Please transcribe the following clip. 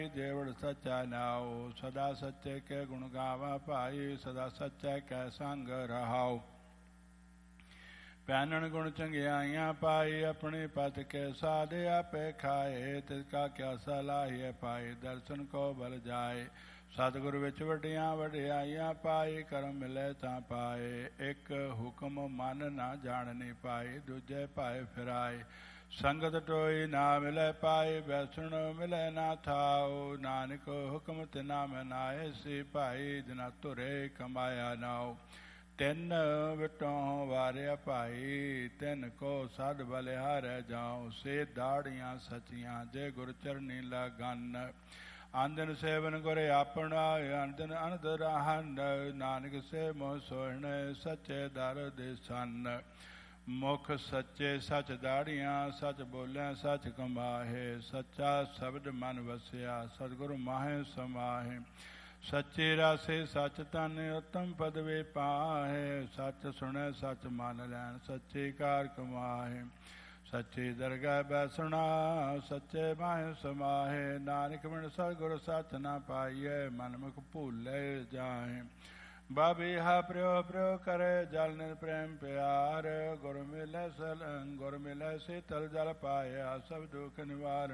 जेवड़ सच्चा नाओ, सदा सच्चे के गुण गावा पाई, सदा सच्चे कै संग रहाओ। पैनन गुण चंगियाइयाँ पाई, अपनी पत के साधे आपे खाए, तिसका क्या सलाहिए पाई, दर्शन को बल जाए। सतगुरु विच वड्डियां वड्डियाइयाँ पाई, करम मिले तां पाए। एक हुक्म मन ना जाणनी पाई, दूजे पाए फिराए। संगत टोई ना मिले पाई, बैसण मिले ना थाओ, नानक हुक्म तिना में नाए, सी पाई जिना तुरे कमाया नाओ। तिन विटों वारिया भाई, तिन को सद बलिहारै जाओ, से दाड़ियाँ सचियाँ जे गुर चरनी लगन। आंदन सेवन गुर अपना, आंदन अनद रहन, नानक से मोह सोहण, सच्चे दर दिसन। मुख सच्चे सच दाड़ियाँ, सच बोलें सच कमाहे, सच्चा शब्द मन वसिया, सतगुरु माहे समाहे। सच्ची रासे सच तन, उत्तम पदवी पाहे, सच सुने सच मान लैन, सच्ची कार कमाहे। सच्ची दरगाह बैसना, सच्चे माहे समाहे, नानक बिन सतगुरु सच ना पाइए, मन मुख भूले जाए। बाबीहा प्रियो प्रियो करे, जल निर प्रेम प्यार, गुर मिले शीतल जल पाया, सब दुख निवार।